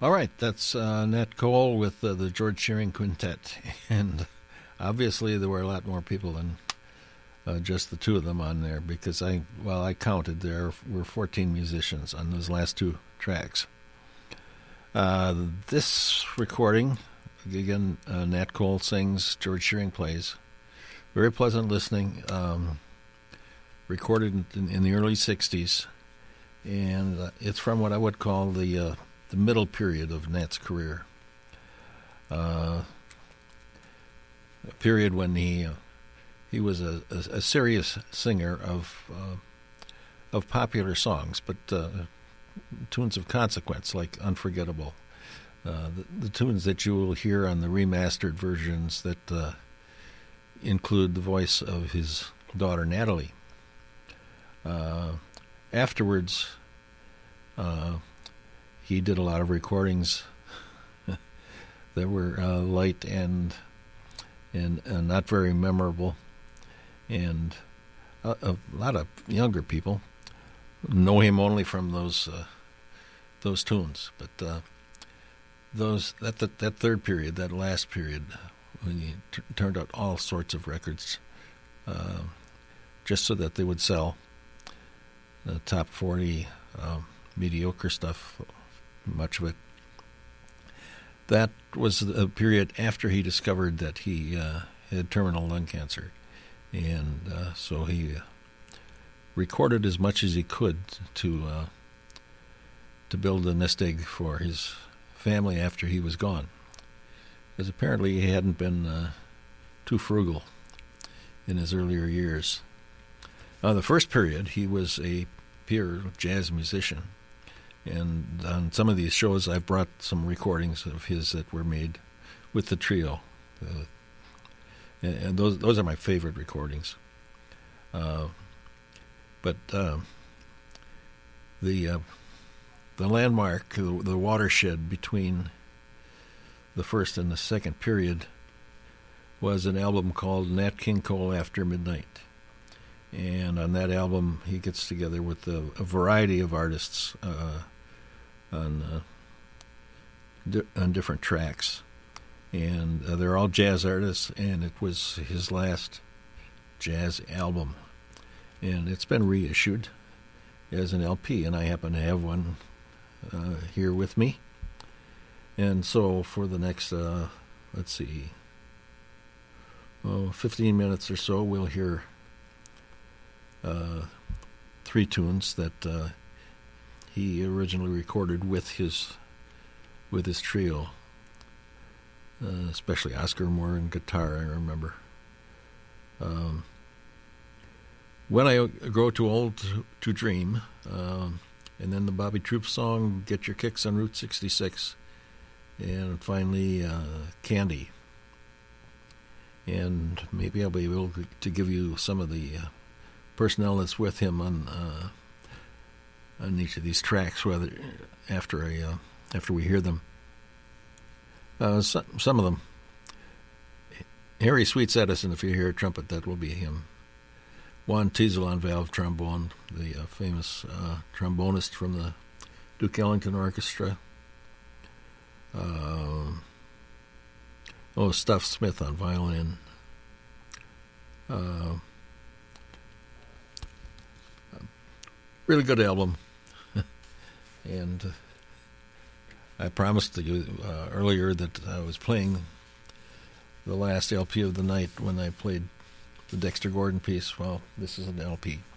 All right, that's Nat Cole with the George Shearing Quintet. And obviously there were a lot more people than just the two of them on there, because I counted, there were 14 musicians on those last two tracks. This recording, again, Nat Cole sings, George Shearing plays. Very pleasant listening. Recorded in the early 60s. And it's from what I would call the middle period of Nat's career. A period when he was a serious singer of popular songs, but tunes of consequence, like Unforgettable. The tunes that you will hear on the remastered versions that include the voice of his daughter Natalie. Afterwards, he did a lot of recordings that were light and not very memorable, and a lot of younger people know him only from those tunes. But that third period, that last period, when he turned out all sorts of records, just so that they would sell. The top 40 mediocre stuff, much of it. That was a period after he discovered that he had terminal lung cancer, and so he recorded as much as he could to build a nest egg for his family after he was gone, because apparently he hadn't been too frugal in his earlier years. The first period, he was a pure jazz musician, and on some of these shows I've brought some recordings of his that were made with the trio, and those are my favorite recordings. But the landmark, the watershed between the first and the second period, was an album called Nat King Cole After Midnight. And on that album, he gets together with a variety of artists on different tracks. And they're all jazz artists, and it was his last jazz album. And it's been reissued as an LP, and I happen to have one here with me. And so for the next, 15 minutes or so, we'll hear three tunes that he originally recorded with his trio, especially Oscar Moore and guitar, I remember. When I Grow Too Old to Dream, and then the Bobby Troop song, Get Your Kicks on Route 66, and finally Candy. And maybe I'll be able to give you some of the personnel that's with him on each of these tracks, whether after we hear them. Some of them. Harry Sweets Edison, if you hear a trumpet, that will be him. Juan Teasel on valve trombone, the famous trombonist from the Duke Ellington Orchestra. Stuff Smith on violin. Really good album. And I promised you earlier that I was playing the last LP of the night when I played the Dexter Gordon piece. Well, this is an LP.